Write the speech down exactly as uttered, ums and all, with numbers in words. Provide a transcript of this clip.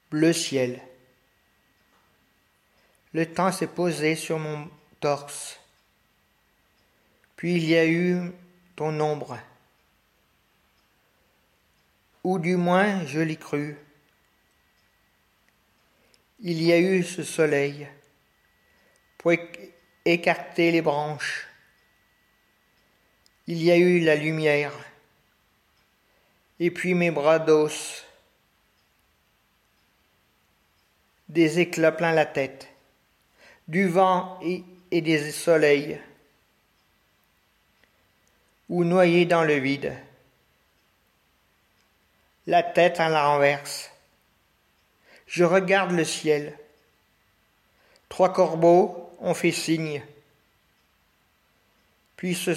bleu ciel. Le temps s'est posé sur mon torse, puis il y a eu ton ombre, ou du moins je l'ai cru. Il y a eu ce soleil pour écarter les branches. Il y a eu la lumière, et puis mes bras d'os, des éclats plein la tête, du vent et, et des soleils, ou noyé dans le vide, la tête à la renverse. Je regarde le ciel. Trois corbeaux ont fait signe, puis se